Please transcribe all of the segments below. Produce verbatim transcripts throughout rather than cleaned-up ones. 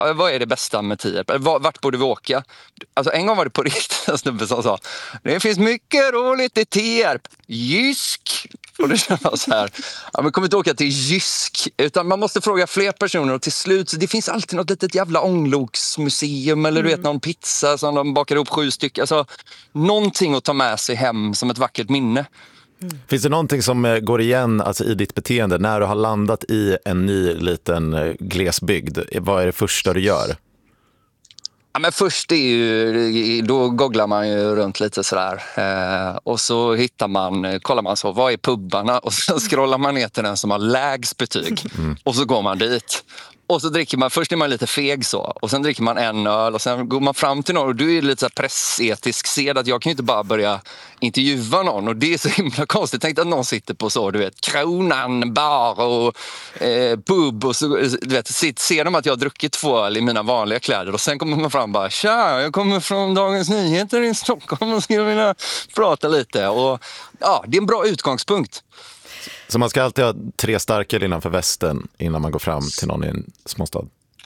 vad är det bästa med Tierp? Vart borde vi åka? Alltså en gång var det på riktigt en snubbe som sa, det finns mycket roligt i Tierp. Jysk! Och det känner så här, ja, men kommer inte åka till Jysk, utan man måste fråga fler personer och till slut, så det finns alltid något litet jävla ångloksmuseum eller mm. du vet någon pizza som de bakar ihop sju stycken. Alltså någonting att ta med sig hem som ett vackert minne. Mm. Finns det någonting som går igen alltså, i ditt beteende när du har landat i en ny liten glesbygd? Vad är det första du gör? Ja, men först är ju, då googlar man ju runt lite sådär eh, och så hittar man, kollar man så, vad är pubbarna? Och så scrollar man ner till den som har lägst betyg mm. och så går man dit. Och så dricker man, först är man lite feg så, och sen dricker man en öl och sen går man fram till någon och du är lite så här pressetisk sed att jag kan ju inte bara börja intervjua någon och det är så himla konstigt. Tänk att någon sitter på så, du vet, Kronan, bar och eh, pub och så, du vet, ser de att jag har druckit två öl i mina vanliga kläder och sen kommer man fram och bara, tja, jag kommer från Dagens Nyheter i Stockholm och skulle vilja prata lite och ja, det är en bra utgångspunkt. Så man ska alltid ha tre starköl innanför västen innan man går fram till någon i en småstad?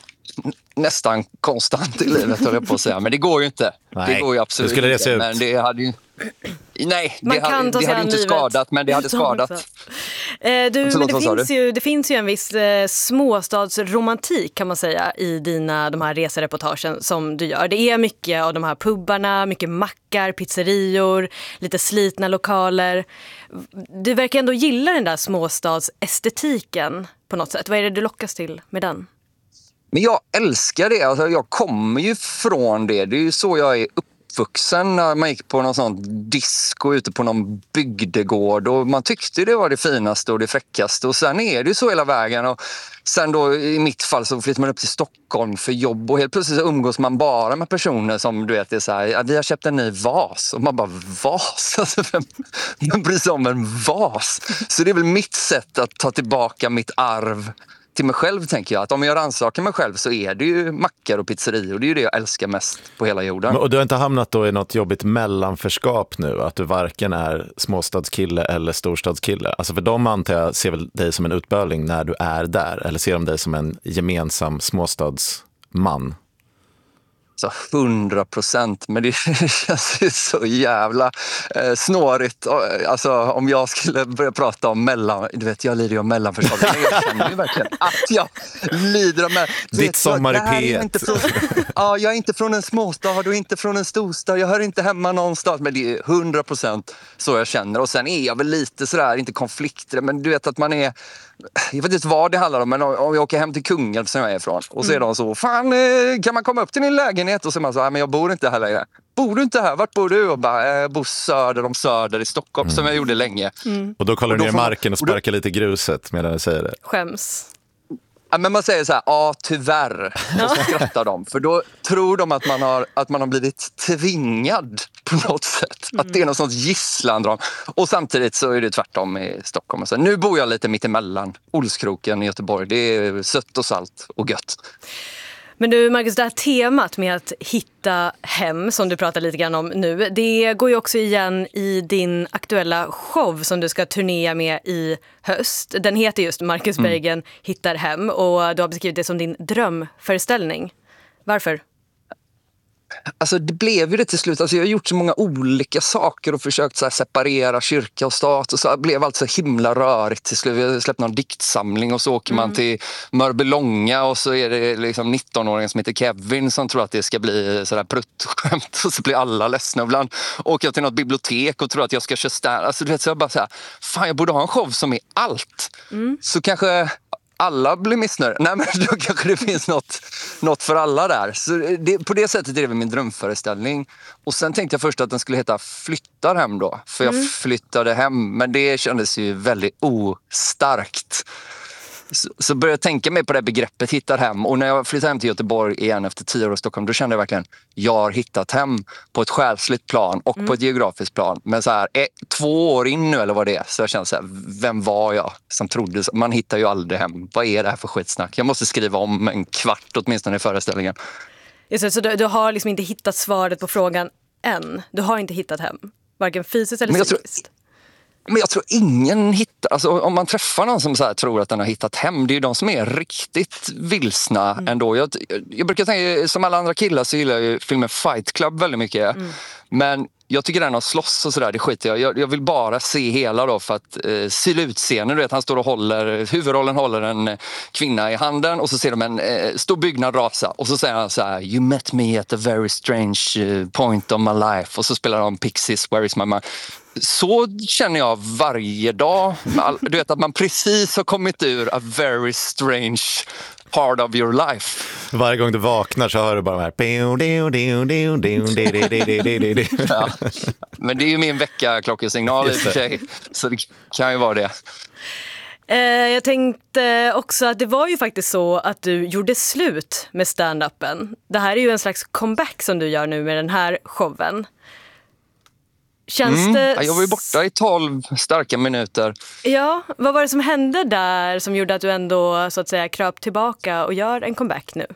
Nästan konstant i livet, höll jag på att säga. Men det går ju inte. Nej, det går ju absolut skulle det se inte. ut? Men det hade ju... Nej, man det hade, kan ta det hade inte livet. skadat, men det hade skadat. Eh, du, Förlåt, men det, finns ju, det finns ju en viss eh, småstadsromantik kan man säga i dina de här resereportagen som du gör. Det är mycket av de här pubbarna, mycket mackar, pizzerior, lite slitna lokaler. Du verkar ändå gilla den där småstadsestetiken på något sätt. Vad är det du lockas till med den? Men jag älskar det. Alltså, jag kommer ju från det. Det är ju så jag är uppvuxen när man gick på någon sån disco ute på någon bygdegård. Och man tyckte det var det finaste och det fräckaste. Och sen är det ju så hela vägen. Och sen då i mitt fall så flyttar man upp till Stockholm för jobb. Och helt plötsligt så umgås man bara med personer som du vet är så här, vi har köpt en ny vas. Och man bara, vas? Alltså, vem, vem bryr sig om en vas? Så det är väl mitt sätt att ta tillbaka mitt arv till mig själv, tänker jag. Att om jag rannsakar mig själv så är det ju mackar och pizzerior. Det är ju det jag älskar mest på hela jorden. Och du har inte hamnat då i något jobbigt mellanförskap nu? Att du varken är småstadskille eller storstadskille? Alltså för de antar jag ser väl dig som en utböling när du är där? Eller ser de dig som en gemensam småstadsman? Så hundra procent, men det känns ju så jävla eh, snårigt. Alltså om jag skulle börja prata om mellan, du vet jag lider ju om mellanförskap. Jag känner ju verkligen att jag lider av mellan. Ditt sommar i P ett. Ja, jag är inte från en småstad och inte från en storstad. Jag hör inte hemma någonstans, men det är hundra procent så jag känner. Och sen är jag väl lite sådär, inte konflikter, men du vet att man är, jag vet inte vad det handlar om, men om jag åker hem till Kungälv som jag är ifrån och så är de så, fan kan man komma upp till din lägenhet? Och så är man så, men jag bor inte här längre. Bor du inte här? Vart bor du? Och bara, jag bor söder om söder i Stockholm mm. som jag gjorde länge. Mm. Och då kollar du ner får, marken och sparkar och då, lite gruset medan jag säger det. Skäms. Ja, men man säger så här, ja tyvärr. Och så skrattar de. För då tror de att man har, att man har blivit tvingad på något sätt. Mm. Att det är något sånt gisslandram. Och samtidigt så är det tvärtom i Stockholm. Och så, nu bor jag lite mitt emellan Olskroken i Göteborg. Det är sött och salt och gött. Men du Marcus, det här temat med att hitta hem som du pratar lite grann om nu, det går ju också igen i din aktuella show som du ska turnera med i höst. Den heter just Marcus Berggren mm. hittar hem och du har beskrivit det som din drömföreställning. Varför? Alltså det blev ju det till slut. Alltså jag har gjort så många olika saker och försökt så här separera kyrka och stat. Och så det blev allt så himla rörigt till slut. Vi har släppt någon diktsamling och så åker mm. man till Mörbylånga och så är det liksom nitton-åringen som heter Kevin som tror att det ska bli sådär pruttskämt. Och så blir alla ledsna. Ibland åker jag till något bibliotek och tror att jag ska köra stand. Alltså du vet, så jag bara så här, fan jag borde ha en show som är allt. Mm. Så kanske alla blir missnöjda. Nej, men då kanske det finns något, något för alla där. Så det, på det sättet är det min drömföreställning. Och sen tänkte jag först att den skulle heta Flyttar hem då. För jag mm. flyttade hem. Men det kändes ju väldigt ostarkt. Så, så började jag tänka mig på det begreppet hittar hem. Och när jag flyttade hem till Göteborg igen efter tio år i Stockholm, då kände jag verkligen jag har hittat hem på ett själsligt plan och mm. på ett geografiskt plan. Men så här, ett, två år in nu eller vad det är, så jag kände så här, vem var jag som trodde, man hittar ju aldrig hem. Vad är det här för skitsnack? Jag måste skriva om en kvart åtminstone i föreställningen. Just det, så du, du har liksom inte hittat svaret på frågan än? Du har inte hittat hem? Varken fysiskt eller psykiskt? Men jag tror ingen hittar, alltså om man träffar någon som så här tror att den har hittat hem, det är ju de som är riktigt vilsna mm. ändå. Jag, jag brukar tänka, som alla andra killar så gillar jag ju filmen Fight Club väldigt mycket. Mm. Men jag tycker den har slåss och sådär, det skiter jag. jag. Jag vill bara se hela då för att eh, syl ut scenen. Du vet, han står och håller, huvudrollen håller en kvinna i handen och så ser de en eh, stor byggnad rasa. Och så säger han så här: you met me at a very strange point of my life. Och så spelar de Pixies, Where is my mind? Så känner jag varje dag. Du vet att man precis har kommit ur a very strange part of your life. Varje gång du vaknar så hör du bara de här. Ja. Men det är ju min veckaklockensignal i och för sig. Så det kan ju vara det. Jag tänkte också att det var ju faktiskt så att du gjorde slut med stand-upen. Det här är ju en slags comeback som du gör nu med den här showen. Känns mm. det... Jag var ju borta i tolv starka minuter. Ja, vad var det som hände där som gjorde att du ändå så att säga kröp tillbaka och gör en comeback nu?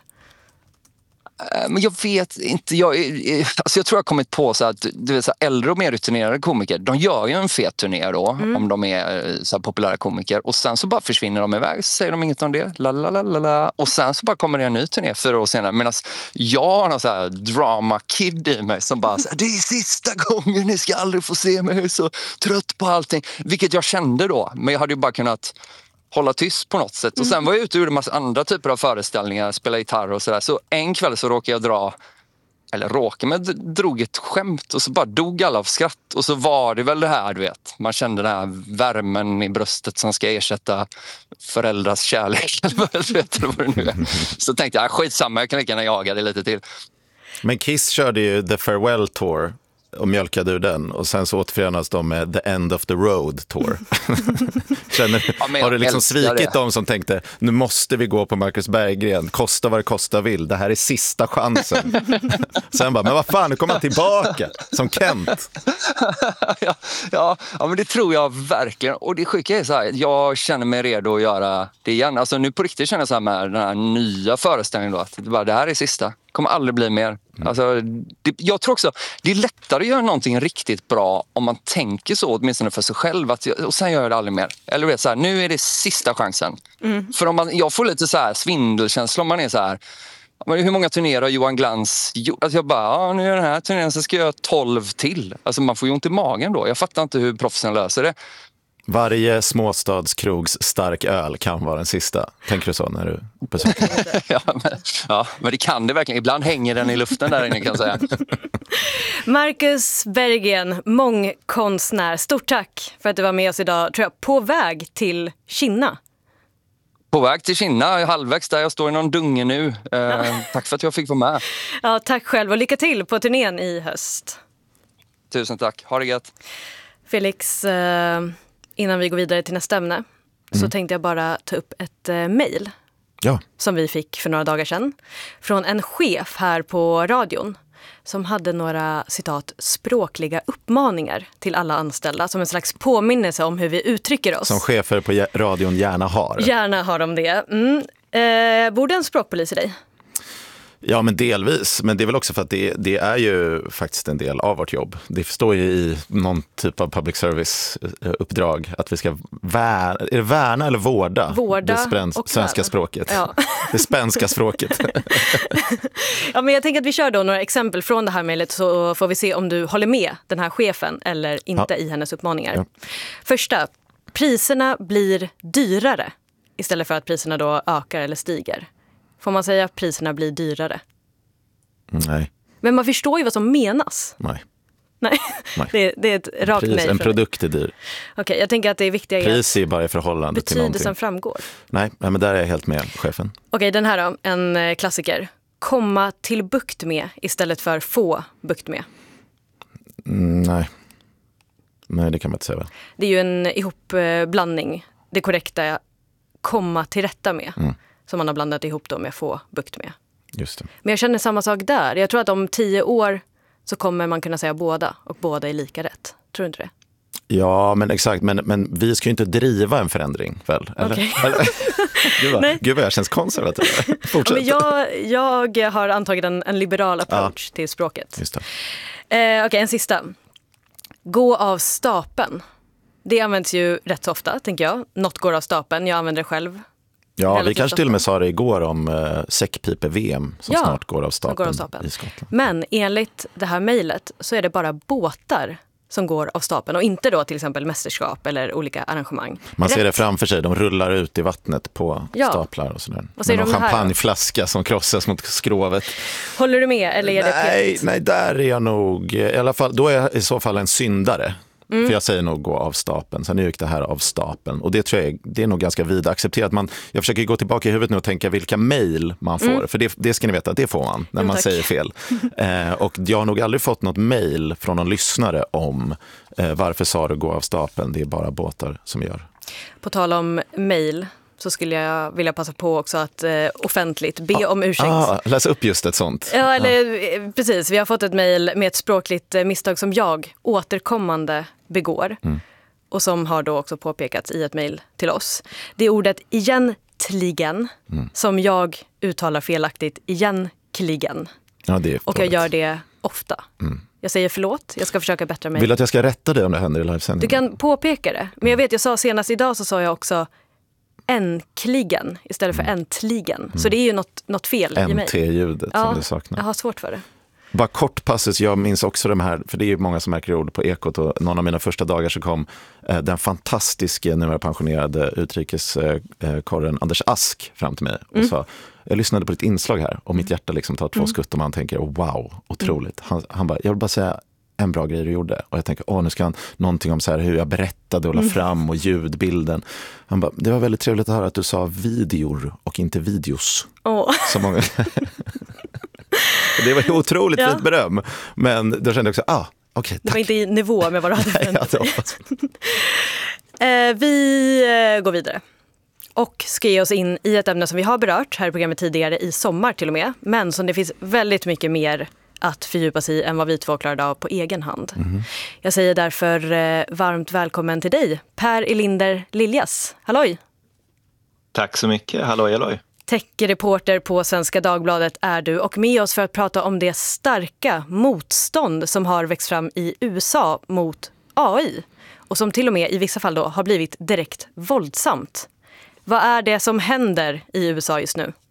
Men jag vet inte, jag, alltså jag tror jag har kommit på så att du vet, så äldre och mer rutinerade komiker, de gör ju en fet turné då, mm. om de är så här populära komiker, och sen så bara försvinner de iväg, så säger de inget om det, lalalala, och sen så bara kommer det en ny turné fyra år senare, medan jag har någon så här drama kid i mig som bara så här, det är sista gången, ni ska aldrig få se mig, jag är så trött på allting, vilket jag kände då, men jag hade ju bara kunnat hålla tyst på något sätt. Och sen var jag ute och gjorde en massa andra typer av föreställningar, spela gitarr och sådär. Så en kväll så råkade jag dra, eller råkade, men drog ett skämt och så bara dog alla av skratt. Och så var det väl det här, du vet. Man kände den här värmen i bröstet som ska ersätta föräldrars kärlek. Eller vad, vet, eller vad det nu är. Så tänkte jag, skitsamma, jag kan lika gärna jaga det lite till. Men Kiss körde ju The Farewell Tour och mjölkade ur den, och sen så återförenas de med The End of the Road Tour. Känner, ja, har du liksom svikit det. Dem som tänkte, nu måste vi gå på Marcus Berggren, kosta vad det kosta vill, det här är sista chansen. Sen bara, men vad fan, nu kommer han tillbaka som Kent. ja, ja, ja, men det tror jag verkligen, och det sjuka är så här, jag känner mig redo att göra det igen. Alltså nu på riktigt känner jag så här med den här nya föreställningen då, att det, bara, det här är sista. Kommer aldrig bli mer. Mm. Alltså, det, jag tror också det är lättare att göra någonting riktigt bra om man tänker så, åtminstone för sig själv, att, och sen gör jag det aldrig mer. Eller vet, så här, nu är det sista chansen. Mm. För om man, jag får lite så här svindelkänsla om man är så här, men hur många turnéer har Johan Glans gjort? Alltså jag bara, ja, nu är den här turnén, så ska jag göra tolv till. Alltså man får ju ont i magen då. Jag fattar inte hur proffsen löser det. Varje småstadskrogs stark öl kan vara den sista. Tänker du så när du besöker? ja, men, ja, men det kan det verkligen. Ibland hänger den i luften där inne, kan jag säga. Marcus Berggren, mångkonstnär. Stort tack för att du var med oss idag, tror jag, på väg till Kinna. På väg till Kinna, halvvägs där, jag står i någon dunge nu. Eh, ja. Tack för att jag fick vara med. Ja, tack själv och lycka till på turnén i höst. Tusen tack, ha det gött. Felix, eh... innan vi går vidare till nästa ämne mm. så tänkte jag bara ta upp ett eh, mejl ja. som vi fick för några dagar sedan från en chef här på radion som hade några, citat, språkliga uppmaningar till alla anställda som en slags påminnelse om hur vi uttrycker oss. Som chefer på radion gärna har. Gärna har de det. Mm. Eh, borde en språkpolis i dig? Ja, men delvis. Men det är väl också för att det, det är ju faktiskt en del av vårt jobb. Det står ju i någon typ av public service-uppdrag att vi ska värna, är det värna eller vårda, vårda det spräns, svenska språket. Ja. Det svenska språket. Ja, men jag tänker att vi kör då några exempel från det här mejlet, så får vi se om du håller med den här chefen eller inte ja. i hennes uppmaningar. Ja. Första, priserna blir dyrare istället för att priserna då ökar eller stiger. Får man säga att priserna blir dyrare? Nej. Men man förstår ju vad som menas. Nej. Nej, nej. Det, det är ett rakt Pris, nej. En produkt är dyr. Okej, okay, jag tänker att det är viktiga Pris är bara i förhållande till någonting. Betydelsen framgår. Nej, men där är jag helt med chefen. Okej, okay, den här då, en klassiker. Komma till bukt med istället för få bukt med. Mm, nej. Nej, det kan man inte säga. Det är ju en ihopblandning. Det korrekta komma till rätta med. Mm. Som man har blandat ihop då med få bukt med. Just det. Men jag känner samma sak där. Jag tror att om tio år så kommer man kunna säga båda. Och båda är lika rätt. Tror du inte det? Ja, men exakt. Men, men vi ska ju inte driva en förändring, väl? Eller? Okay. Gud, vad, gud vad jag känns konservativ. Fortsätt. Ja, men jag, jag har antagit en, en liberal approach ja. till språket. Just det. Eh, Okej, okay, en sista. Gå av stapeln. Det används ju rätt så ofta, tänker jag. Något går av stapeln, jag använder det själv. Ja, vi kanske till och med sa det igår om eh, säckpipe-V M som ja, snart går av stapeln, går av stapeln i Skottland. Men enligt det här mejlet så är det bara båtar som går av stapeln och inte då till exempel mästerskap eller olika arrangemang. Man ser Rätt. det framför sig, de rullar ut i vattnet på ja. staplar och sådär. Vad säger Med du någon om det här champagneflaska som krossas mot skrovet. Håller du med eller är det nej, pet? nej, där är jag nog, i alla fall, då är jag i så fall en syndare. Mm. För jag säger nog gå av stapeln. Sen gick det här av stapeln. Och det tror jag det är nog ganska vida accepterat. Man, jag försöker gå tillbaka i huvudet nu och tänka vilka mejl man får. Mm. För det, det ska ni veta, det får man när jo, man tack. säger fel. eh, och jag har nog aldrig fått något mejl från någon lyssnare om eh, varför sa du gå av stapeln. Det är bara båtar som gör. På tal om mejl så skulle jag vilja passa på också att eh, offentligt be ah, om ursäkt. Ah, läs upp just ett sånt. Ja, eller ah. precis. Vi har fått ett mejl med ett språkligt eh, misstag som jag återkommande begår. Mm. Och som har då också påpekats i ett mejl till oss. Det är ordet egentligen mm. som jag uttalar felaktigt egentligen. Ja, det är och jag gör det ofta. Mm. Jag säger förlåt, jag ska försöka bättra mig. Vill du att jag ska rätta dig om det händer i livesändningen? Du kan påpeka det. Men jag vet, jag sa senast idag så sa jag också äntligen istället för äntligen. Mm. Så det är ju något, något fel i mig. N T-ljudet ja, som du saknar. Jag har svårt för det. Bara kort passus, jag minns också de här, för det är ju många som märker ord på Ekot och någon av mina första dagar så kom eh, den fantastiska, numera pensionerade utrikeskorren eh, Anders Ask fram till mig och mm. sa, jag lyssnade på ditt inslag här och mitt hjärta liksom tar två mm. skutt och man tänker, oh, wow, otroligt. Han, han bara, jag vill bara säga en bra grej du gjorde. Och jag tänker, åh nu ska han någonting om så här hur jag berättade och la mm. fram och ljudbilden. Han bara, det var väldigt trevligt att höra att du sa videor och inte videos. Oh. Så många... Det var ju otroligt ja. fint beröm. Men då kände jag också, ah, okej, okay, tack. Det var inte i nivå med vad du hade förväntat dig. eh, Vi eh, går vidare. Och ska ge oss in i ett ämne som vi har berört här i programmet tidigare i sommar till och med. Men som det finns väldigt mycket mer att fördjupa sig i än vad vi två klarade av på egen hand. Mm. Jag säger därför eh, varmt välkommen till dig, Per Elinder Liljas. Halloj! Tack så mycket, halloj, halloj. Tech-reporter på Svenska Dagbladet är du och med oss för att prata om det starka motstånd som har växt fram i U S A mot A I och som till och med i vissa fall då har blivit direkt våldsamt. Vad är det som händer i U S A just nu?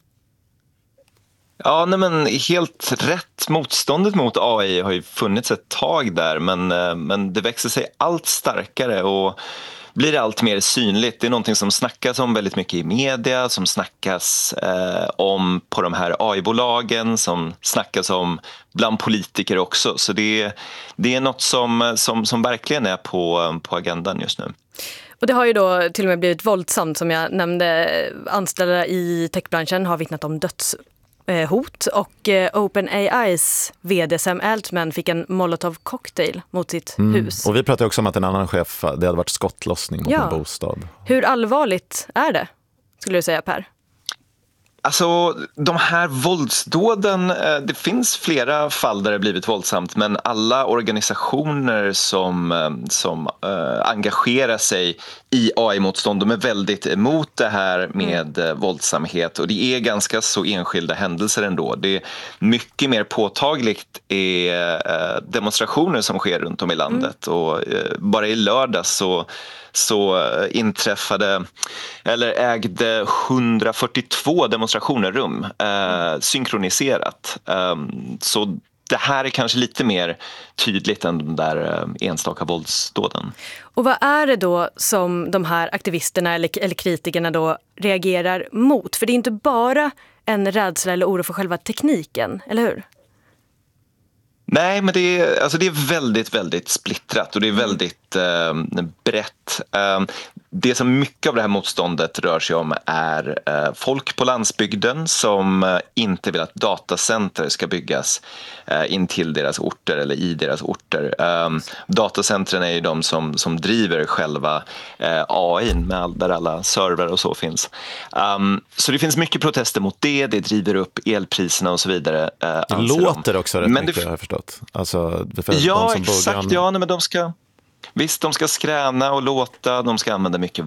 Ja, nej men helt rätt. Motståndet mot A I har ju funnits ett tag där men, men det växer sig allt starkare och blir allt mer synligt. Det är någonting som snackas om väldigt mycket i media, som snackas eh, om på de här A I-bolagen, som snackas om bland politiker också. Så det, det är något som, som, som verkligen är på, på agendan just nu. Och det har ju då till och med blivit våldsamt som jag nämnde. Anställda i techbranschen har vittnat om dödshot och OpenAIs vd Sam Altman fick en Molotov cocktail mot sitt mm. hus. Och vi pratade också om att en annan chef, det hade varit skottlossning mot ja. en bostad. Hur allvarligt är det, skulle du säga, Per? Alltså de här våldsdåden, det finns flera fall där det blivit våldsamt men alla organisationer som, som äh, engagerar sig i A I-motstånd de är väldigt emot det här med mm. våldsamhet och det är ganska så enskilda händelser ändå. Det är mycket mer påtagligt är äh, demonstrationer som sker runt om i landet mm. och äh, bara i lördag så så inträffade eller ägde hundrafyrtiotvå demonstrationer rum eh, synkroniserat. Eh, så det här är kanske lite mer tydligt än de där enstaka våldsdåden. Och vad är det då som de här aktivisterna eller, eller kritikerna då reagerar mot? För det är inte bara en rädsla eller oro för själva tekniken, eller hur? Nej, men det är, alltså det är väldigt, väldigt splittrat och det är väldigt eh, brett. Eh, det som mycket av det här motståndet rör sig om är eh, folk på landsbygden som eh, inte vill att datacenter ska byggas eh, in till deras orter eller i deras orter. Eh, datacentren är ju de som, som driver själva eh, A I med all, där alla servrar och så finns. Um, så det finns mycket protester mot det, det driver upp elpriserna och så vidare. Eh, det låter de. också rätt men mycket, det, har jag förstått. Alltså, det ja, de som exakt. början... Ja, nej, men de ska... Visst, de ska skräna och låta, de ska använda mycket vatten,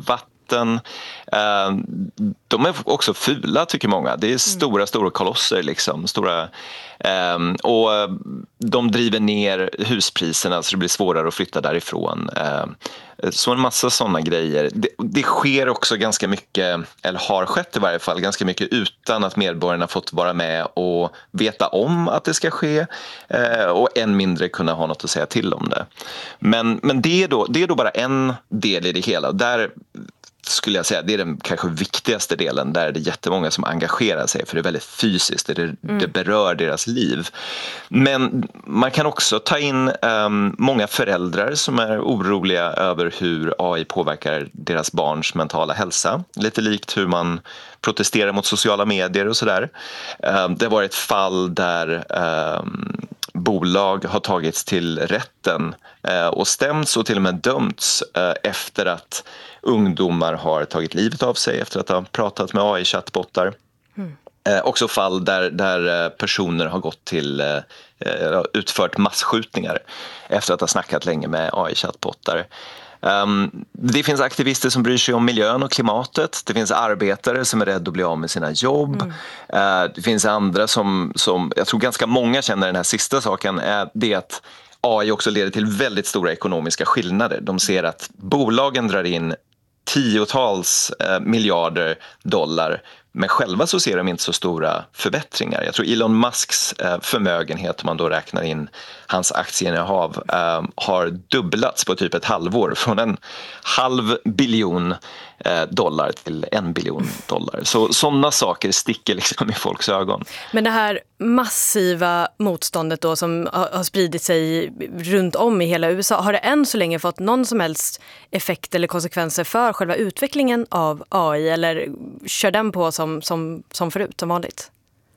alfabeten. Eh, de är också fula tycker många. Det är stora, stora kolosser liksom. Stora, eh, och de driver ner huspriserna så det blir svårare att flytta därifrån. Eh, så en massa sådana grejer. Det, det sker också ganska mycket, eller har skett i varje fall, ganska mycket utan att medborgarna fått vara med och veta om att det ska ske eh, och än mindre kunna ha något att säga till om det. Men, men det, är då, det är då bara en del i det hela. Där skulle jag säga det är den kanske viktigaste delen, där är det jättemånga som engagerar sig för det är väldigt fysiskt, det, mm. det berör deras liv. Men man kan också ta in um, många föräldrar som är oroliga över hur A I påverkar deras barns mentala hälsa. Lite likt hur man protesterar mot sociala medier och sådär. Um, det var ett fall där um, bolag har tagits till rätten uh, och stämts och till och med dömts uh, efter att ungdomar har tagit livet av sig efter att ha pratat med A I-chattbottar. Mm. Eh, också fall där, där personer har gått till eh, utfört massskjutningar efter att ha snackat länge med A I-chattbottar. Um, det finns aktivister som bryr sig om miljön och klimatet. Det finns arbetare som är rädda att bli av med sina jobb. Mm. Uh, det finns andra som, som, jag tror ganska många känner den här sista saken, är det att A I också leder till väldigt stora ekonomiska skillnader. De ser att bolagen drar in tiotals eh, miljarder dollar, men själva så ser de inte så stora förbättringar. Jag tror Elon Musks eh, förmögenhet, om man då räknar in hans aktieinnehav, eh, har dubblats på typ ett halvår från en halv biljon eh, dollar till en biljon dollar. Så sådana saker sticker liksom i folks ögon. Men det här massiva motståndet då som har spridit sig runt om i hela U S A, har det än så länge fått någon som helst effekt eller konsekvenser för själva utvecklingen av A I, eller kör den på som, som, som förut, som vanligt?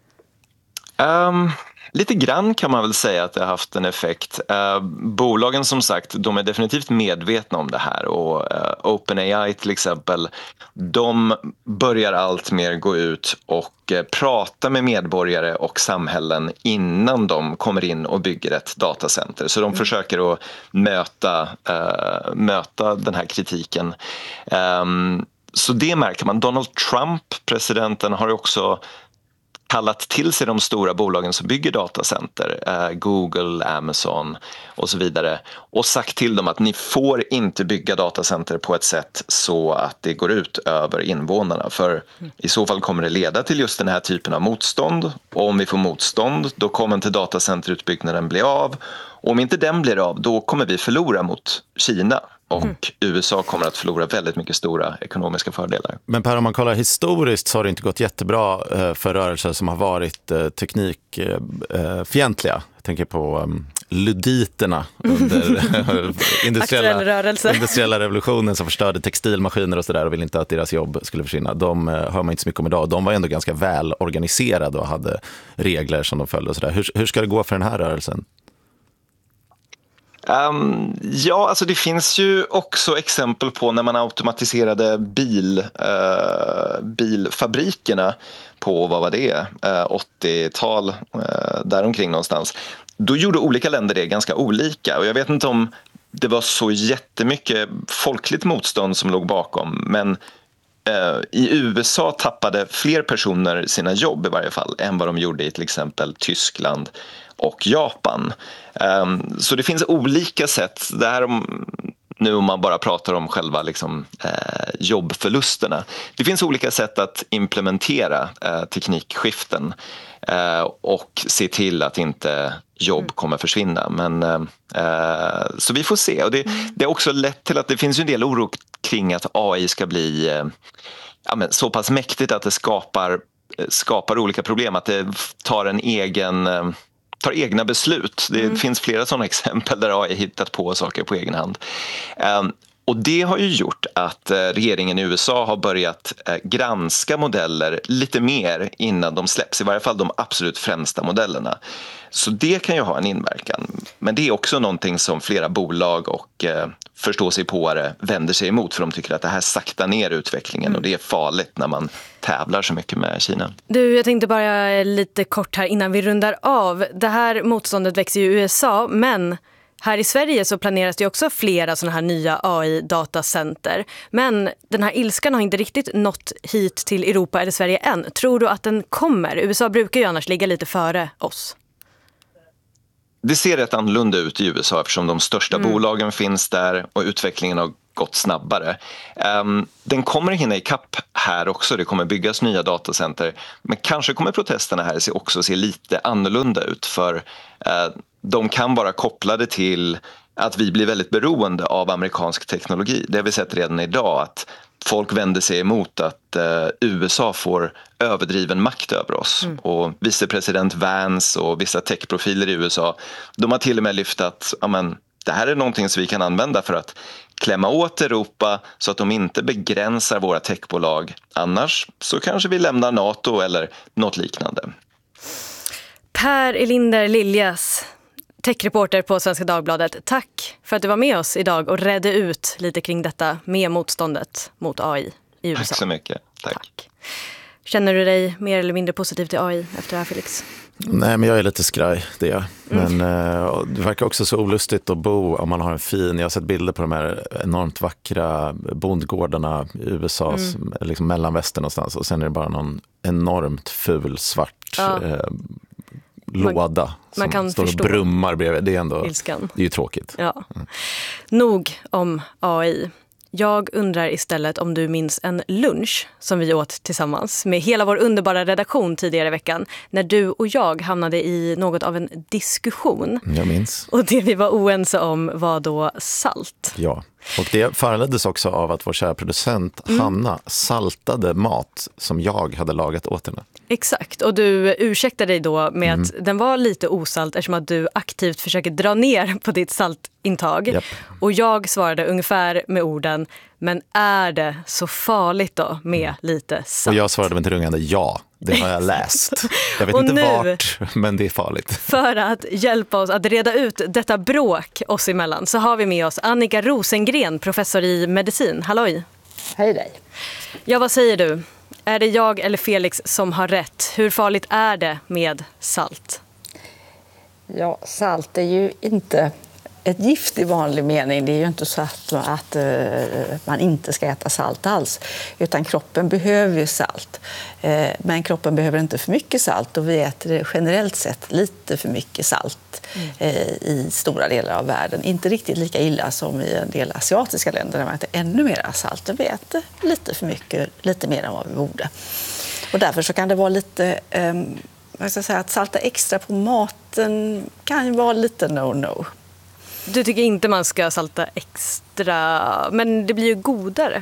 Um, lite grann kan man väl säga att det har haft en effekt. Uh, bolagen som sagt, de är definitivt medvetna om det här, och uh, OpenAI till exempel, de börjar allt mer gå ut och uh, prata med medborgare och samhällen innan de kommer in och bygger ett datacenter. Så de mm. försöker att möta, uh, möta den här kritiken. Um, så det märker man. Donald Trump, presidenten, har också kallat till sig de stora bolagen som bygger datacenter, eh, Google, Amazon och så vidare, och sagt till dem att ni får inte bygga datacenter på ett sätt så att det går ut över invånarna, för i så fall kommer det leda till just den här typen av motstånd, och om vi får motstånd då kommer inte datacenterutbyggnaden bli av, och om inte den blir av då kommer vi förlora mot Kina. Och mm. U S A kommer att förlora väldigt mycket stora ekonomiska fördelar. Men Per, om man kollar historiskt så har det inte gått jättebra för rörelser som har varit teknikfientliga. Jag tänker på luditerna under industriella, industriella revolutionen som förstörde textilmaskiner och sådär och ville inte att deras jobb skulle försvinna. De hör man inte så mycket om idag. De var ändå ganska väl organiserade och hade regler som de följde och sådär. Hur, hur ska det gå för den här rörelsen? Um, ja, alltså det finns ju också exempel på när man automatiserade bil, uh, bilfabrikerna på, vad var det, uh, åttiotal, uh, däromkring någonstans. Då gjorde olika länder det ganska olika, och jag vet inte om det var så jättemycket folkligt motstånd som låg bakom, men uh, i U S A tappade fler personer sina jobb i varje fall än vad de gjorde i till exempel Tyskland och Japan. Um, så det finns olika sätt. Det här om, nu om man bara pratar om själva liksom, eh, jobbförlusterna. Det finns olika sätt att implementera eh, teknikskiften eh, och se till att inte jobb kommer försvinna. Men, eh, så vi får se. Och det, det har också lett till att det finns en del oro kring att A I ska bli eh, ja, men så pass mäktigt att det skapar, skapar olika problem. Att det tar en egen... Eh, tar egna beslut. Det mm. finns flera sådana exempel där A I hittat på saker på egen hand. Um, och det har ju gjort att uh, regeringen i U S A har börjat uh, granska modeller lite mer innan de släpps. I varje fall de absolut främsta modellerna. Så det kan ju ha en inverkan. Men det är också någonting som flera bolag och uh, förståsigpåare vänder sig emot, för de tycker att det här saktar ner utvecklingen mm. och det är farligt när man tävlar så mycket med Kina. Du, jag tänkte bara lite kort här innan vi rundar av. Det här motståndet växer i U S A, men Här i Sverige så planeras det också flera sådana här nya A I-datacenter. Men den här ilskan har inte riktigt nått hit till Europa eller Sverige än. Tror du att den kommer? U S A brukar ju annars ligga lite före oss. Det ser rätt annorlunda ut i U S A eftersom de största mm. bolagen finns där och utvecklingen har gått snabbare. Um, den kommer hinna i kapp här också, det kommer byggas nya datacenter, men kanske kommer protesterna här också se lite annorlunda ut, för uh, de kan vara kopplade till att vi blir väldigt beroende av amerikansk teknologi. Det har vi sett redan idag, att folk vänder sig emot att uh, U S A får överdriven makt över oss. Mm. Och vicepresident Vance och vissa techprofiler i U S A, de har till och med lyft att amen, det här är någonting som vi kan använda för att klämma åt Europa så att de inte begränsar våra techbolag. Annars så kanske vi lämnar NATO eller något liknande. Per Elinder Liljas, techreporter på Svenska Dagbladet. Tack för att du var med oss idag och redde ut lite kring detta med motståndet mot A I i U S A. Tack så mycket. Tack. Tack. Känner du dig mer eller mindre positiv till A I efter det här, Felix? Nej, men jag är lite skraj, det är jag. Men mm. eh, det verkar också så olustigt att bo om man har en fin... Jag har sett bilder på de här enormt vackra bondgårdarna i U S A, mm. liksom mellanvästern någonstans. Och sen är det bara någon enormt ful svart ja. eh, låda man, som man kan står och brummar bredvid. Det är ändå ilskan. Det är ju tråkigt. Ja. Mm. Nog om A I. Jag undrar istället om du minns en lunch som vi åt tillsammans med hela vår underbara redaktion tidigare i veckan, när du och jag hamnade i något av en diskussion. Jag minns. Och det vi var oense om var då salt. Ja, och det föranleddes också av att vår kära producent mm. Hanna saltade mat som jag hade lagat åt henne. Exakt, och du ursäktade dig då med mm. att den var lite osalt eftersom att du aktivt försöker dra ner på ditt saltintag. Yep. Och jag svarade ungefär med orden, men är det så farligt då med mm. lite salt? Och jag svarade med ett rungande ja, det har jag läst. Jag vet inte nu, vart, men det är farligt. För att hjälpa oss att reda ut detta bråk oss emellan så har vi med oss Annika Rosengren, professor i medicin. Halloj! Hej dig! Ja, vad säger du? Är det jag eller Felix som har rätt? Hur farligt är det med salt? Ja, salt är ju inte ett gift i vanlig mening. Det är ju inte så att, att uh, man inte ska äta salt alls. Utan kroppen behöver ju salt. Uh, men kroppen behöver inte för mycket salt. Och vi äter generellt sett lite för mycket salt mm. uh, i stora delar av världen. Inte riktigt lika illa som i en del asiatiska länder där man äter ännu mer salt. Vi äter lite för mycket, lite mer än vad vi borde. Och därför så kan det vara lite... Um, jag ska säga att salta extra på maten kan ju vara lite no-no. Du tycker inte man ska salta extra, men det blir ju godare.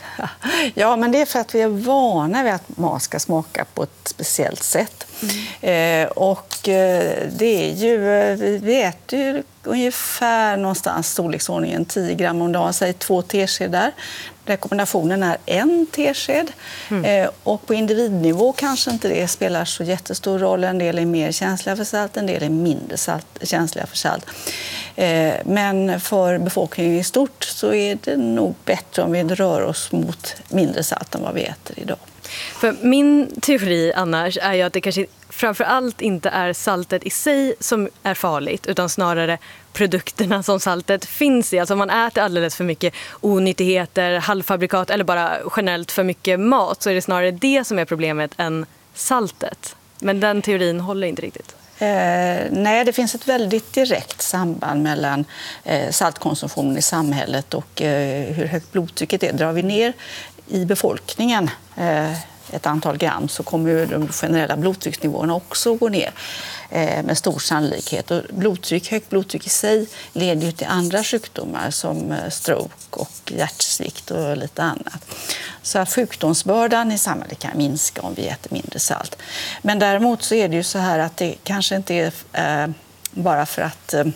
Ja, men det är för att vi är vana vid att mat ska smaka på ett speciellt sätt. Mm. Eh, och eh, det är ju, vi äter ju ungefär någonstans storleksordningen tio gram om dagen, säg två teskedar. Rekommendationen är en tesked. Mm. Eh, och på individnivå kanske inte det spelar så jättestor roll. En del är mer känsliga för salt, en del är mindre salt, känsliga för salt. Eh, men för befolkningen i stort så är det nog bättre om vi rör oss mot mindre salt än vad vi äter idag. För min teori annars är ju att det kanske framför allt inte är saltet i sig som är farligt, utan snarare produkterna som saltet finns i. Alltså om man äter alldeles för mycket onyttigheter, halvfabrikat eller bara generellt för mycket mat, så är det snarare det som är problemet än saltet. Men den teorin håller inte riktigt. Eh, nej, det finns ett väldigt direkt samband mellan eh, saltkonsumtionen i samhället och eh, hur högt blodtrycket är. Drar vi ner i befolkningen eh, ett antal gram så kommer ju de generella blodtrycksnivåerna också gå ner eh, med stor sannolikhet. Och blodtryck, högt blodtryck i sig leder ju till andra sjukdomar som stroke och hjärtsvikt och lite annat. Så att sjukdomsbördan i samhället kan minska om vi äter mindre salt. Men däremot så är det ju så här att det kanske inte är eh, bara för att eh,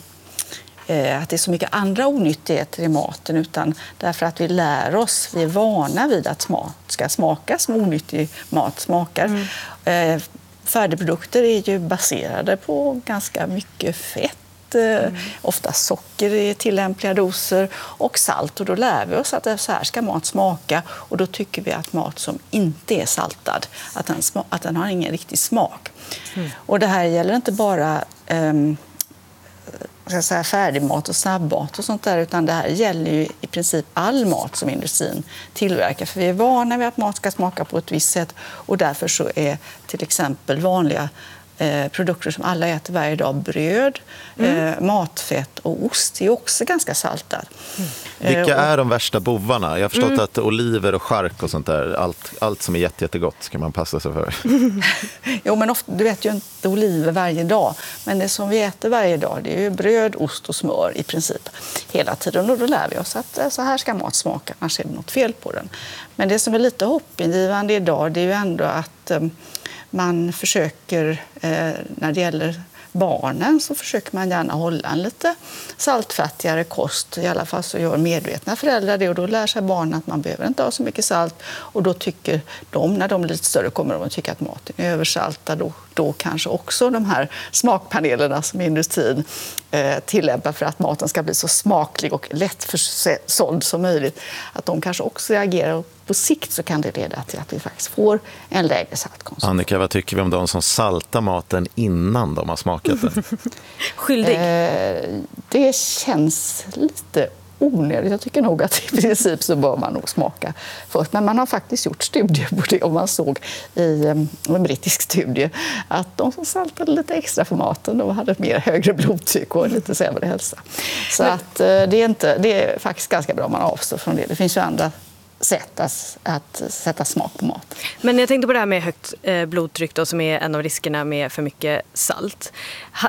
att det är så mycket andra onyttigheter i maten, utan därför att vi lär oss, vi är vana vid att mat ska smaka som onyttig mat smakar. Mm. Färdigprodukter är ju baserade på ganska mycket fett, mm. ofta socker i tillämpliga doser och salt, och då lär vi oss att så här ska mat smaka, och då tycker vi att mat som inte är saltad, att den, att den har ingen riktig smak. Mm. Och det här gäller inte bara um, ska jag säga, färdigmat och snabbmat och sånt där, utan det här gäller ju i princip all mat som industrin tillverkar. För vi är vana vid att mat ska smaka på ett visst sätt och därför så är till exempel vanliga Eh, produkter som alla äter varje dag, bröd, mm. eh, matfett och ost är också ganska saltat. Mm. Vilka eh, och, är de värsta bovarna? Jag har förstått mm. att oliver och chark och sånt där, allt, allt som är jätte, jättegott ska man passa sig för. jo, men ofta, du äter ju inte oliver varje dag, men det som vi äter varje dag det är ju bröd, ost och smör i princip hela tiden. Och då lär vi oss att så här ska mat smaka, annars är det något fel på den. Men det som är lite hoppingivande idag det är ju ändå att eh, man försöker, eh, när det gäller barnen så försöker man gärna hålla en lite saltfattigare kost. I alla fall så gör medvetna föräldrar det och då lär sig barnen att man behöver inte ha så mycket salt. Och då tycker de, när de blir lite större, kommer de att tycka att maten är översaltad. Då, då kanske också de här smakpanelerna som industrin eh, tillämpar för att maten ska bli så smaklig och lättförsåld som möjligt, att de kanske också reagerar. Och på sikt så kan det leda till att vi faktiskt får en lägre saltkonsumtion. Annika, vad tycker vi om de som saltar maten innan de har smakat den? Skyldig. Eh, det känns lite onödigt. Jag tycker nog att i princip så bör man nog smaka först. Men man har faktiskt gjort studier på det, och man såg i en brittisk studie att de som saltade lite extra för maten de hade ett mer högre blodtryck och lite sämre hälsa. Så att, eh, det, är inte, det är faktiskt ganska bra om man avstår från det. Det finns ju andra sätt att, att sätta smak på mat. Men jag tänkte på det här med högt eh, blodtryck då, som är en av riskerna med för mycket salt. Ha,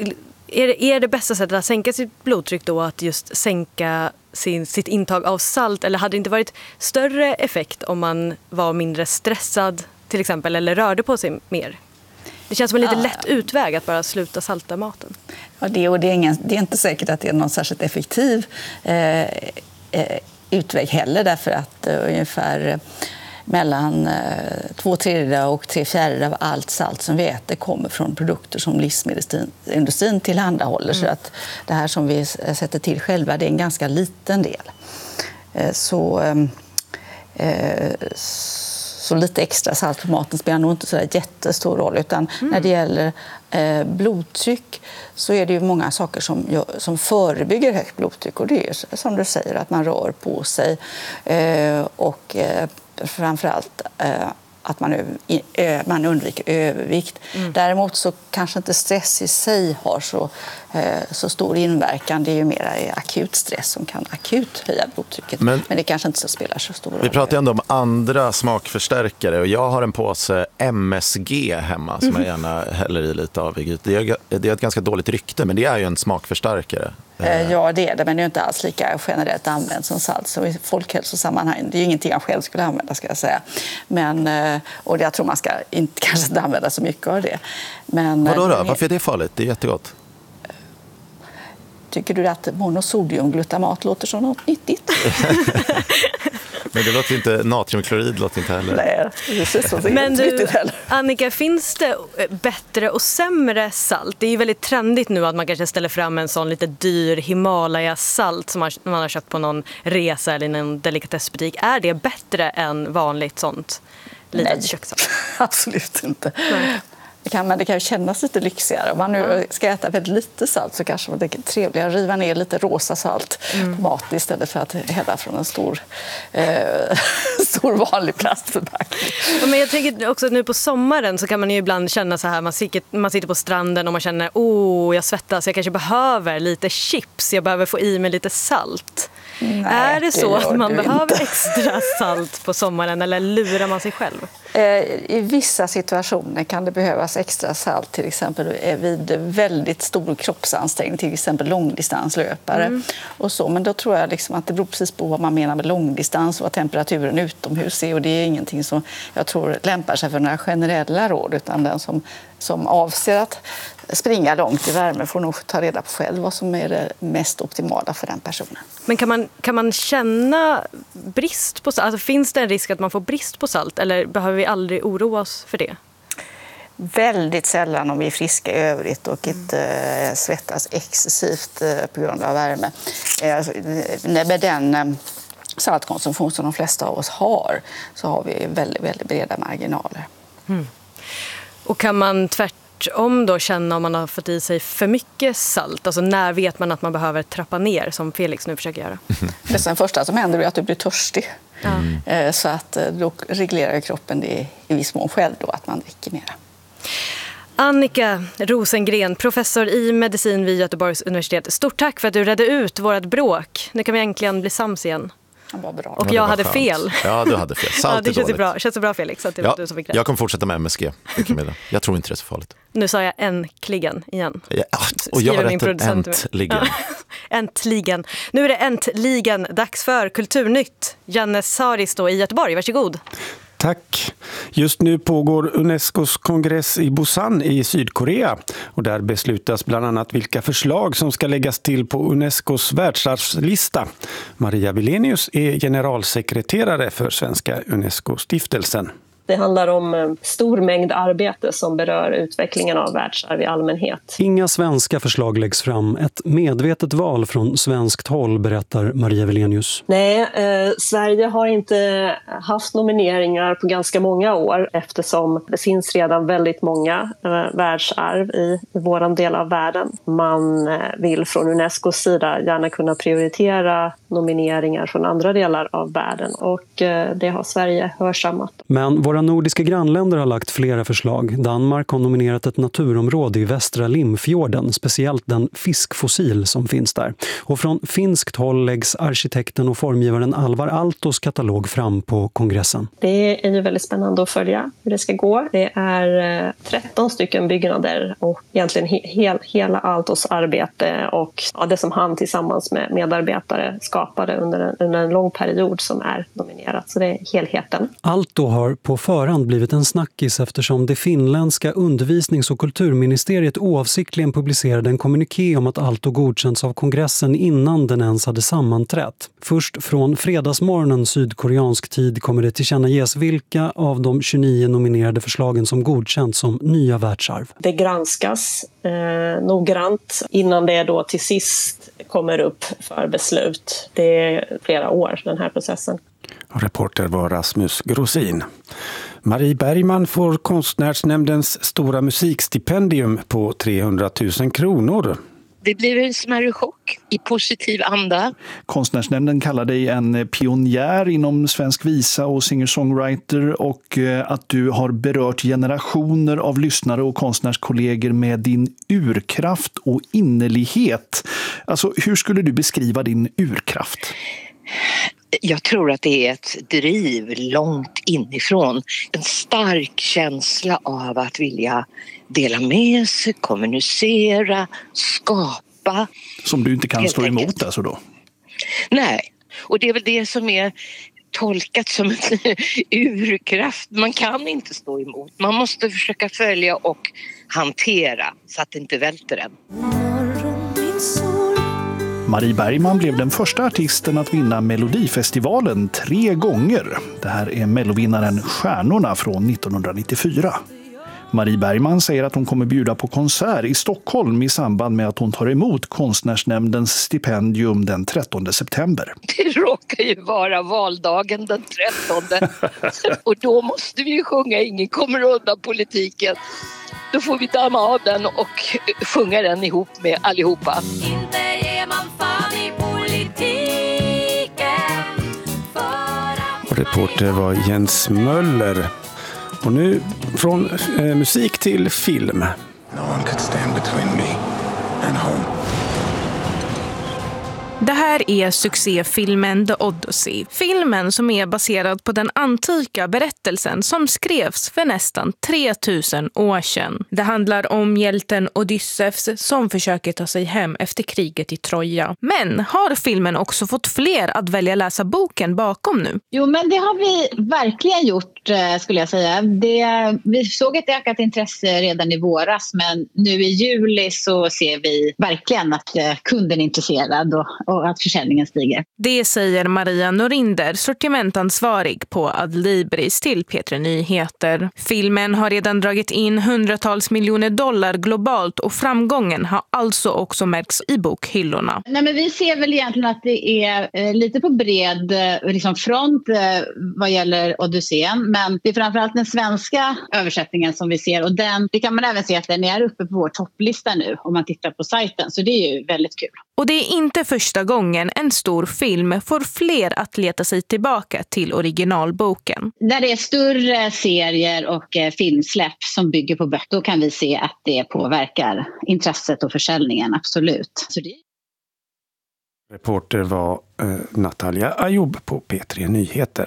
är, det, är det bästa sättet att sänka sitt blodtryck då att just sänka sin, sitt intag av salt? Eller hade det inte varit större effekt om man var mindre stressad till exempel eller rörde på sig mer? Det känns som en lite ja. lätt utväg att bara sluta salta maten. Ja, det, och det, är ingen, det är inte säkert att det är någon särskilt effektiv eh, eh, utväg heller, därför att uh, ungefär mellan uh, två tredjedelar och tre fjärdedelar av allt salt som vi äter kommer från produkter som livsmedelsindustrin tillhandahåller. Mm. Så att det här som vi sätter till själva, det är en ganska liten del. Uh, så, um, uh, så lite extra salt på maten spelar nog inte så där jättestor roll, utan mm. när det gäller eh, blodtryck så är det ju många saker som, som förebygger högt blodtryck, och det är som du säger att man rör på sig eh, och eh, framförallt eh, att man, ö, man undviker övervikt. Mm. Däremot så kanske inte stress i sig har så, eh, så stor inverkan. Det är ju mer akut stress som kan akut höja blodtrycket. Men, Men det kanske inte så spelar så stor roll. Vi pratar ju ändå om andra smakförstärkare, och jag har en påse M S G hemma som mm. jag gärna häller i lite av. Det är, det är ett ganska dåligt rykte, men det är ju en smakförstärkare. Ja, det är det, men det är inte alls lika generellt använt som salt. Så i folkhälsosammanhang, det är ju ingenting jag själv skulle använda, ska jag säga. Men, och jag tror man ska inte, kanske inte använda så mycket av det. Men, vadå då? Varför är det farligt? Det är jättegott. Tycker du att monosodiumglutamat låter som något nyttigt? Men det låter inte, natriumklorid låter inte heller. Nej, precis så. Men du, Annika, finns det bättre och sämre salt? Det är ju väldigt trendigt nu att man kanske ställer fram en sån lite dyr Himalaya-salt som man, man har köpt på någon resa eller i någon delikatessbutik. Är det bättre än vanligt sånt litet kökssalt? Absolut inte. Nej. Det kan, men det kan ju kännas lite lyxigare. Om man nu ska äta väldigt lite salt så kanske det är trevligare att riva ner lite rosa salt mm. på maten istället för att hälla från en stor, eh, stor vanlig plastförpackning. Ja, men jag tänker också nu på sommaren så kan man ju ibland känna så här, man sitter, man sitter på stranden och man känner åh, jag svettas, jag kanske behöver lite chips, jag behöver få i mig lite salt. Nej, är det så det att man behöver inte. Extra salt på sommaren, eller lurar man sig själv? I vissa situationer kan det behövas extra salt, till exempel vid väldigt stor kroppsansträngning, till exempel långdistanslöpare mm. och så. Men då tror jag liksom att det beror precis på vad man menar med långdistans och vad temperaturen utomhus är. Och det är ingenting som jag tror lämpar sig för några generella råd, utan den som, som avser att springa långt i värme får nog ta reda på själv vad som är det mest optimala för den personen. Men kan man, kan man känna brist på salt? Alltså, finns det en risk att man får brist på salt, eller behöver vi aldrig oroa oss för det? Väldigt sällan om vi är friska i övrigt och inte mm. svettas excessivt på grund av värme. Med den saltkonsumtion som de flesta av oss har så har vi väldigt, väldigt breda marginaler. Mm. Och kan man tvärt tvärtom då känna om man har fått i sig för mycket salt? Alltså när vet man att man behöver trappa ner, som Felix nu försöker göra? Det sen första som händer är att du blir törstig. Mm. Så att då reglerar kroppen det i viss mån själv då, att man dricker mera. Annika Rosengren, professor i medicin vid Göteborgs universitet. Stort tack för att du redde ut vårt bråk. Nu kan vi äntligen bli sams igen. Var bra. Och jag hade skönt. fel. Ja, du hade fel. Salt ja, det är känns dåligt. bra. Känns det bra, Felix? Att det ja, du som fick rätt. Jag kommer fortsätta med M S G. Jag tror inte det är så farligt. Nu sa jag äntligen igen. Ja, och jag har rätt äntligen. Ja, äntligen. Nu är det äntligen dags för Kulturnytt. Janne Saris då i Göteborg. Varsågod. Tack. Just nu pågår Unescos kongress i Busan i Sydkorea. Och där beslutas bland annat vilka förslag som ska läggas till på Unescos världsarvslista. Maria Vilenius är generalsekreterare för Svenska Unesco-stiftelsen. Det handlar om en stor mängd arbete som berör utvecklingen av världsarv i allmänhet. Inga svenska förslag läggs fram. Ett medvetet val från svenskt håll, berättar Maria Vilenius. Nej, eh, Sverige har inte haft nomineringar på ganska många år eftersom det finns redan väldigt många eh, världsarv i, i vår del av världen. Man eh, vill från Unescos sida gärna kunna prioritera nomineringar från andra delar av världen och eh, det har Sverige hörsammat. Men våra nordiska grannländer har lagt flera förslag. Danmark har nominerat ett naturområde i västra Limfjorden, speciellt den fiskfossil som finns där. Och från finskt håll läggs arkitekten och formgivaren Alvar Aaltos katalog fram på kongressen. Det är ju väldigt spännande att följa hur det ska gå. Det är tretton stycken byggnader och egentligen he- hela Aaltos arbete och ja, det som han tillsammans med medarbetare skapade under en, under en lång period som är nominerat. Så det är helheten. Aalto har på förhand blivit en snackis eftersom det finländska undervisnings- och kulturministeriet oavsiktligen publicerade en kommuniké om att Aalto godkänts av kongressen innan den ens hade sammanträtt. Först från fredagsmorgonen sydkoreansk tid kommer det tillkännages vilka av de tjugonio nominerade förslagen som godkänts som nya världsarv. Det granskas eh, noggrant innan det då till sist kommer upp för beslut. Det är flera år, den här processen. Reporter var Rasmus Grosin. Marie Bergman får Konstnärsnämndens stora musikstipendium på trehundratusen kronor. Det blev en smärre chock i positiv anda. Konstnärsnämnden kallar dig en pionjär inom svensk visa och singer-songwriter och att du har berört generationer av lyssnare och konstnärskollegor med din urkraft och innerlighet. Alltså, hur skulle du beskriva din urkraft? Jag tror att det är ett driv långt inifrån. En stark känsla av att vilja dela med sig, kommunicera, skapa. Som du inte kan stå emot alltså då? Nej, och det är väl det som är tolkat som en urkraft. Man kan inte stå emot. Man måste försöka följa och hantera så att det inte välter en. Marie Bergman blev den första artisten att vinna Melodifestivalen tre gånger. Det här är mellovinnaren Stjärnorna från nittonhundranittiofyra. Marie Bergman säger att hon kommer bjuda på konsert i Stockholm i samband med att hon tar emot Konstnärsnämndens stipendium den trettonde september. Det råkar ju vara valdagen den trettonde och då måste vi ju sjunga Ingen kommer undan politiken. Då får vi damma av den och sjunga den ihop med allihopa. Inte ger man fan i politiken. Och reporter var Jens Möller. Och nu från eh, musik till film. No one could stand between me and home. Det här är succéfilmen The Odyssey. Filmen som är baserad på den antika berättelsen som skrevs för nästan tre tusen år sedan. Det handlar om hjälten Odysseus som försöker ta sig hem efter kriget i Troja. Men har filmen också fått fler att välja läsa boken bakom nu? Jo, men det har vi verkligen gjort, skulle jag säga. Det, vi såg ett ökat intresse redan i våras, men nu i juli så ser vi verkligen att kunden är intresserad och, och att försäljningen stiger. Det säger Maria Norinder, sortimentansvarig på Adlibris till P tre Nyheter. Filmen har redan dragit in hundratals miljoner dollar globalt och framgången har alltså också märkts i bokhyllorna. Nej, men vi ser väl egentligen att det är eh, lite på bred eh, liksom front eh, vad gäller Odysseen, men det är framförallt den svenska översättningen som vi ser, och den, det kan man även se att den är uppe på vår topplista nu om man tittar på sajten, så det är ju väldigt kul. Och det är inte första gången en stor film får fler att leta sig tillbaka till originalboken. När det är större serier och eh, filmsläpp som bygger på böcker, då kan vi se att det påverkar intresset och försäljningen, absolut. Så det... Reporter var eh, Natalia Ayoub på P tre Nyheter.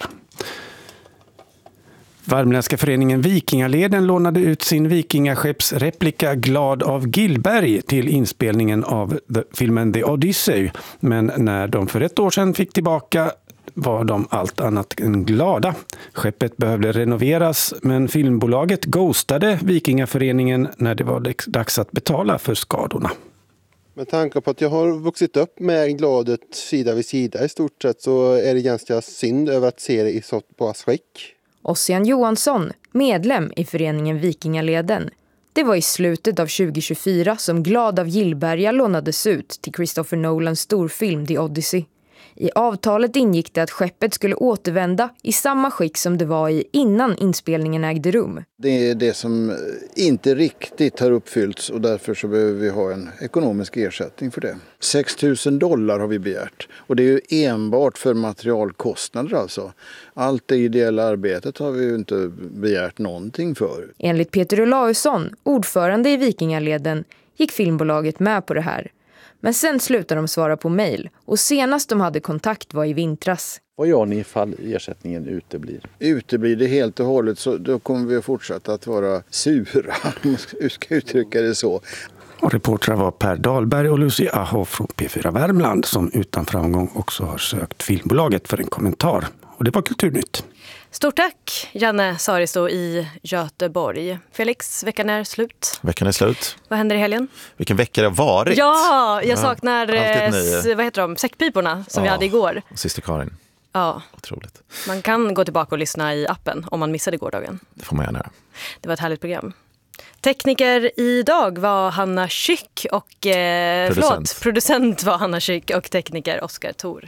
Värmländska föreningen Vikingaleden lånade ut sin vikingaskeppsreplika Glad av Gillberg till inspelningen av the, filmen The Odyssey. Men när de för ett år sedan fick tillbaka var de allt annat än glada. Skeppet behövde renoveras, men filmbolaget ghostade Vikingaföreningen när det var dags att betala för skadorna. Med tanke på att jag har vuxit upp med Gladet sida vid sida i stort sett, så är det ganska synd över att se det i så pass skick. Ossian Johansson, medlem i föreningen Vikingaleden. Det var i slutet av tjugo tjugofyra som Glad av Gillberga lånades ut till Christopher Nolans storfilm The Odyssey. I avtalet ingick det att skeppet skulle återvända i samma skick som det var i innan inspelningen ägde rum. Det är det som inte riktigt har uppfyllts, och därför så behöver vi ha en ekonomisk ersättning för det. sex tusen dollar har vi begärt, och det är ju enbart för materialkostnader alltså. Allt det ideella arbetet har vi ju inte begärt någonting för. Enligt Peter Olausson, ordförande i Vikingaleden, gick filmbolaget med på det här. Men sen slutade de svara på mejl, och senast de hade kontakt var i vintras. Vad gör ni ifall ersättningen uteblir? Uteblir det helt och hållet, så då kommer vi att fortsätta att vara sura, om jag ska uttrycka det så. Och reportrar var Per Dahlberg och Lucy Aho från P fyra Värmland, som utan framgång också har sökt filmbolaget för en kommentar. Och det var Kulturnytt. Stort tack, Janne Saristo i Göteborg. Felix, veckan är slut. Veckan är slut. Vad händer i helgen? Vilken vecka det har varit. Ja, jag saknar, ja, eh, vad heter de, säckpiporna som ja, vi hade igår. Syster Karin. Ja. Otroligt. Man kan gå tillbaka och lyssna i appen om man missade gårdagen. Det får man gärna göra. Det var ett härligt program. Tekniker idag var Hanna Schück och eh, producent. Förlåt, producent var Hanna Schück och tekniker Oskar Thor.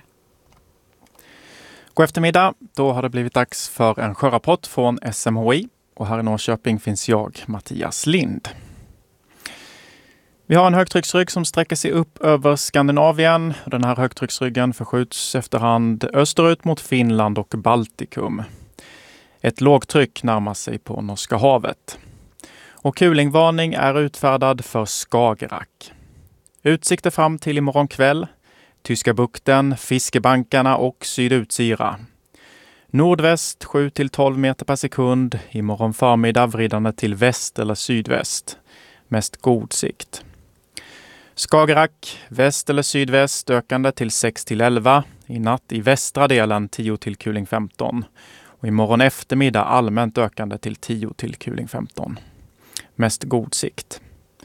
God eftermiddag, då har det blivit dags för en sjörapport från S M H I, och här i Norrköping finns jag, Mattias Lind. Vi har en högtrycksrygg som sträcker sig upp över Skandinavien. Den här högtrycksryggen förskjuts efterhand österut mot Finland och Baltikum. Ett lågtryck närmar sig på Norska havet. Och kulingvarning är utfärdad för Skagerrak. Utsikter fram till imorgon kväll. Tyska bukten, fiskebankarna och sydutsira. Nordväst sju till tolv meter per sekund. Imorgon förmiddag vridande till väst eller sydväst. Mest god sikt. Skagerrak, väst eller sydväst ökande till sex till elva. I natt i västra delen tio till kuling femton. Och imorgon eftermiddag allmänt ökande till tio till kuling femton. Mest god sikt.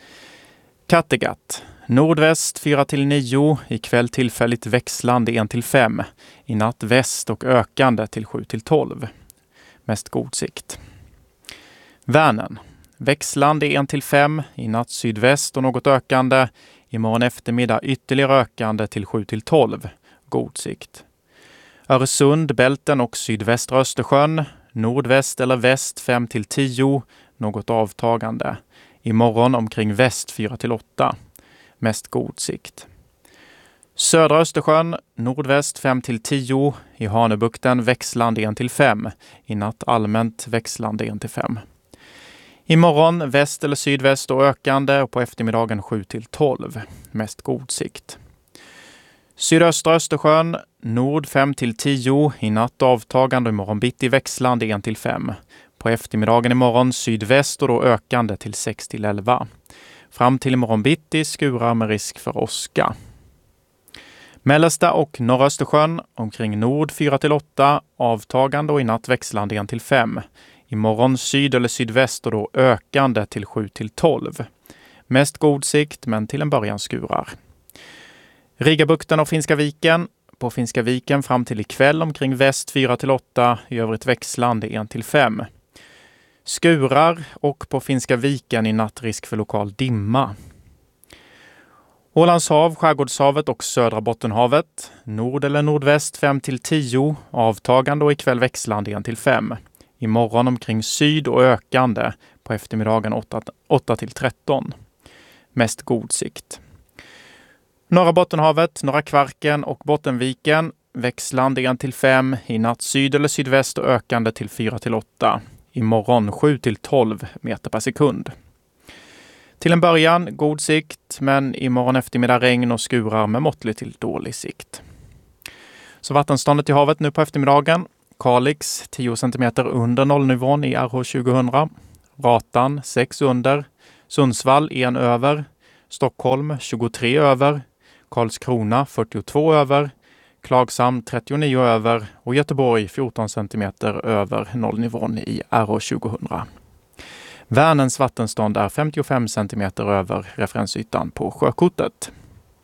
Kattegatt. Nordväst fyra till nio, ikväll tillfälligt växlande ett till fem. I natt väst och ökande till sju till tolv. Mest god sikt. Vänern. Växlande ett till fem, i natt sydväst och något ökande. Imorgon eftermiddag ytterligare ökande till sju till tolv. God sikt. Öresund, Bälten och sydvästra Östersjön. Nordväst eller väst fem till tio, något avtagande. Imorgon omkring väst fyra till åtta. Mest god sikt. Södra Östersjön, nordväst fem till tio. I Hanöbukten växlande ett till fem. I natt allmänt växlande ett till fem. Imorgon väst eller sydväst och ökande, och på eftermiddagen sju till tolv. Mest god sikt. Sydöstra Östersjön, nord fem till tio. I natt avtagande, och imorgon bitti växlande ett till fem. På eftermiddagen imorgon sydväst och då ökande till sex till elva. Fram till imorgon bitti skurar med risk för åska. Mellersta och norra Östersjön omkring nord fyra till åtta, avtagande och i natt växlande ett till fem. Imorgon syd eller sydväst och då ökande till sju till tolv. Mest god sikt, men till en början skurar. Rigabukten och Finska viken. På Finska viken fram till ikväll omkring väst fyra till åtta, i övrigt växlande ett till fem. Skurar och på Finska viken i natt risk för lokal dimma. Ålands hav, Skärgårdshavet och södra Bottenhavet. Nord eller nordväst fem till tio, avtagande och ikväll växlande ett till fem. Imorgon omkring syd och ökande, på eftermiddagen åtta till tretton. Mest god sikt. Norra Bottenhavet, Norra Kvarken och Bottenviken. Växlande ett till fem, i natt syd eller sydväst och ökande till fyra till åtta. Imorgon sju till tolv meter per sekund. Till en början god sikt, men imorgon eftermiddag regn och skurar med måttlig till dålig sikt. Så vattenståndet i havet nu på eftermiddagen. Kalix tio centimeter under nollnivån i R H tjugohundra. Ratan sex under. Sundsvall en över. Stockholm tjugotre över. Karlskrona fyrtiotvå över. Klagshamn trettionio över och Göteborg fjorton centimeter över nollnivån i R H tjugohundra. Vänerns vattenstånd är femtiofem centimeter över referensytan på sjökortet.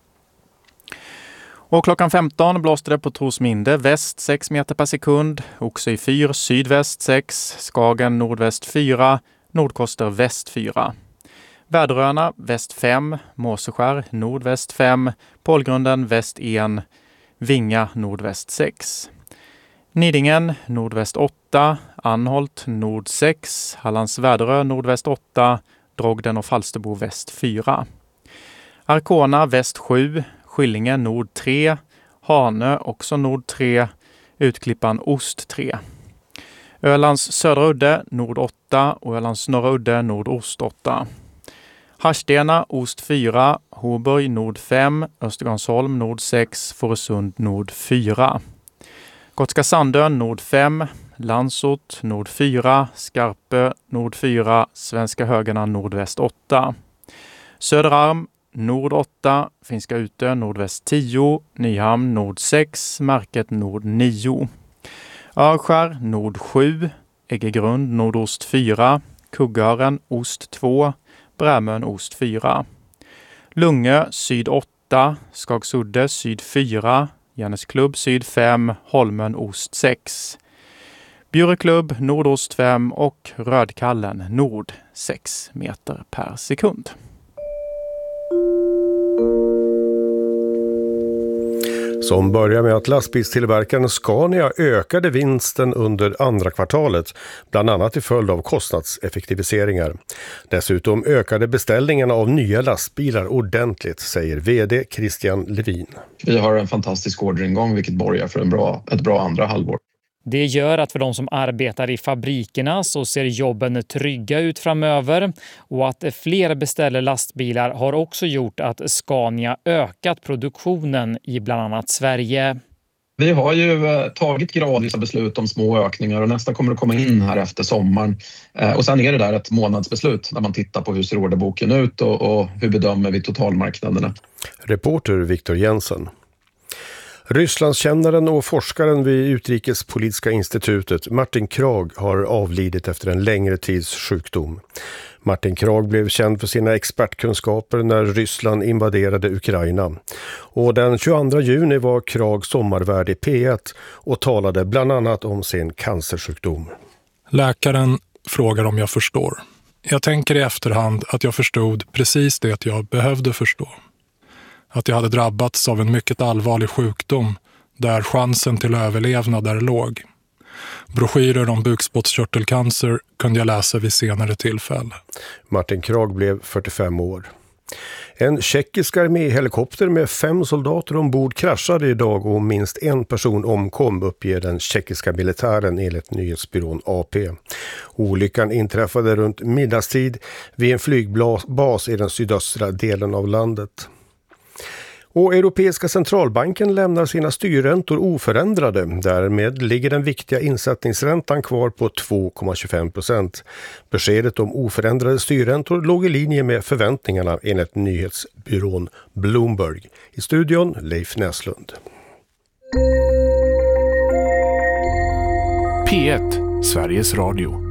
Och klockan femton blåste det på Torsminde väst sex meter per sekund, Oxö fyra sydväst sex, Skagen nordväst fyra, Nordkoster väst fyra. Väderöarna väst fem, Måseskär nordväst fem, Pålgrunden väst ett, Vinga nordväst sex. Nidingen nordväst åtta, Anholt nord sex, Hallands Väderö nordväst åtta, Drogden och Falsterbo väst fyra. Arkona väst sju, Skillinge nord tre, Hanö också nord tre, Utklippan ost tre. Ölands södra udde nord åtta och Ölands norra udde nordost åtta. Harstena ost fyra, Hoburg nord fem, Östergarnsholm nord sex, Fårösund nord fyra. Gotska Sandön nord fem, Landsort nord fyra, Skarpö nord fyra, Svenska Högarna nordväst åtta. Söderarm nord åtta, Finska Utö nordväst tio, Nyhamn nord sex, Market nord nio. Örskär nord sju, Äggegrund nordost fyra, Kuggören ost två, Brämön ost fyra. Lungö syd åtta, Skagsudde syd fyra, Järnesklubb syd fem, Holmen ost sex. Bjureklubb nordost fem och Rödkallen nord sex meter per sekund. Som börjar med att lastbilstillverkaren Scania ökade vinsten under andra kvartalet, bland annat till följd av kostnadseffektiviseringar. Dessutom ökade beställningarna av nya lastbilar ordentligt, säger vd Christian Levin. Vi har en fantastisk orderingång vilket borgar för en bra, ett bra andra halvår. Det gör att för de som arbetar i fabrikerna så ser jobben trygga ut framöver, och att fler beställer lastbilar har också gjort att Scania ökat produktionen i bland annat Sverige. Vi har ju tagit gradvisa beslut om små ökningar och nästa kommer att komma in här efter sommaren. Och sen är det där ett månadsbeslut när man tittar på hur ser orderboken ut och, och hur bedömer vi totalmarknaderna. Reporter Viktor Jensen. Rysslandskännaren och forskaren vid Utrikespolitiska institutet Martin Krag har avlidit efter en längre tids sjukdom. Martin Krag blev känd för sina expertkunskaper när Ryssland invaderade Ukraina. Och den tjugoandra juni var Krag sommarvärd i P ett och talade bland annat om sin cancersjukdom. Läkaren frågar om jag förstår. Jag tänker i efterhand att jag förstod precis det jag behövde förstå. Att jag hade drabbats av en mycket allvarlig sjukdom där chansen till överlevnad är låg. Broschyrer om bukspottkörtelcancer kunde jag läsa vid senare tillfälle. Martin Krag blev fyrtiofem år. En tjeckisk arméhelikopter med fem soldater ombord kraschade idag och minst en person omkom, uppger den tjeckiska militären enligt nyhetsbyrån A P. Olyckan inträffade runt middagstid vid en flygbas i den sydöstra delen av landet. Och Europeiska centralbanken lämnar sina styrräntor oförändrade. Därmed ligger den viktiga insättningsräntan kvar på två komma tjugofem procent. Beskedet om oförändrade styrräntor låg i linje med förväntningarna enligt nyhetsbyrån Bloomberg. I studion Leif Näslund. P ett, Sveriges Radio.